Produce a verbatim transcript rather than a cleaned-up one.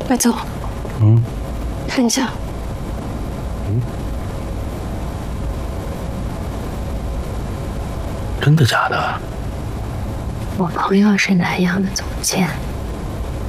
快走！ 嗯， 看一下。 嗯，真的假的？ 我朋友是南阳的总监。